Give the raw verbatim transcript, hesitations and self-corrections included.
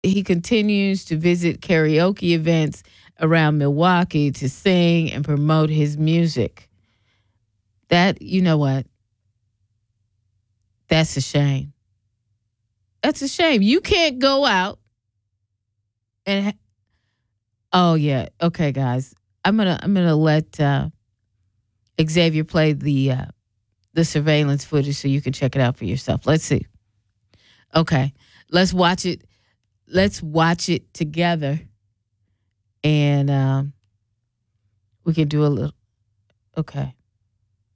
he continues to visit karaoke events around Milwaukee to sing and promote his music. That, you know what? That's a shame. That's a shame. You can't go out and oh yeah, okay, guys. I'm gonna I'm gonna let uh, Xavier play the uh, the surveillance footage so you can check it out for yourself. Let's see. Okay, let's watch it. Let's watch it together, and um, we can do a little. Okay.